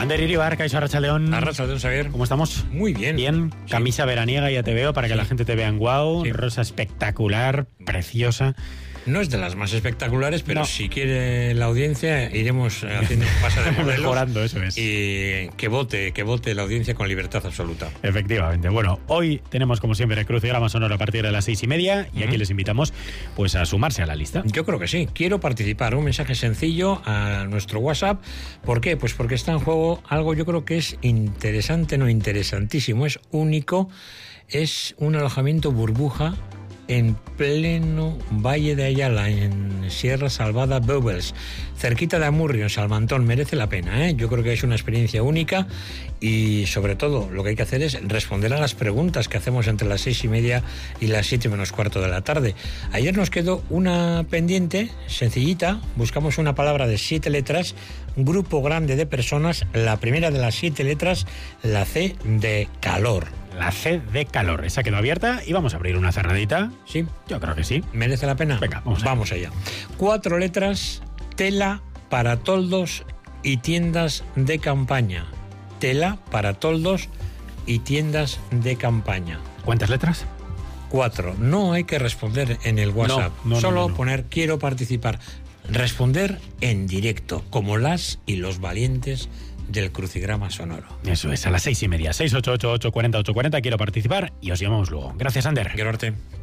Ander Iribar, Kaixo Arratsaldeon. Arratsaldeon, Xavier. ¿Cómo estamos? Muy bien. Bien, camisa veraniega, ya te veo, para que la gente te vea en guau. Rosa espectacular, preciosa. No es de las más espectaculares, pero no. Si quiere la audiencia, iremos haciendo un pase de modelos. Mejorando, eso es. Y que vote la audiencia con libertad absoluta. Efectivamente. Bueno, hoy tenemos, como siempre, el crucigrama sonoro a partir de las 6:30 y aquí les invitamos pues a sumarse a la lista. Yo creo que sí. Quiero participar. Un mensaje sencillo a nuestro WhatsApp. ¿Por qué? Pues porque está en juego algo yo creo que es interesante, no interesantísimo, es único. Es un alojamiento burbuja en pleno Valle de Ayala, en Sierra Salvada Beubels, cerquita de Amurrio, en Salmantón. Merece la pena, ¿eh? Yo creo que es una experiencia única y sobre todo lo que hay que hacer es responder a las preguntas que hacemos entre las 6:30 y las 7:15 de la tarde. Ayer nos quedó una pendiente sencillita, buscamos una palabra de 7 letras, un grupo grande de personas, la primera de las 7 letras, la C de calor. La C de calor. Esa quedó abierta y vamos a abrir una cerradita. Sí. Yo creo que sí. ¿Merece la pena? Venga, vamos allá. 4 letras, tela para toldos y tiendas de campaña. Tela para toldos y tiendas de campaña. ¿Cuántas letras? 4. No hay que responder en el WhatsApp. Solo poner quiero participar. Responder en directo, como las y los valientes del crucigrama sonoro. Eso es, a las 6:30. 688-840-840. Quiero participar y os llamamos luego. Gracias, Ander. Quiero verte.